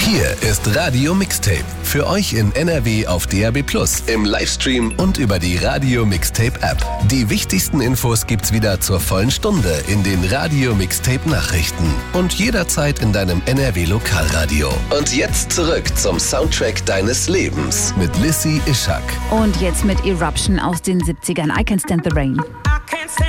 Hier ist Radio Mixtape. Für euch in NRW auf DAB+, im Livestream und über die Radio Mixtape App. Die wichtigsten Infos gibt's wieder zur vollen Stunde in den Radio Mixtape Nachrichten und jederzeit in deinem NRW Lokalradio. Und jetzt zurück zum Soundtrack deines Lebens mit Lissy Ishak. Und jetzt mit Eruption aus den 70ern. I Can't Stand the Rain.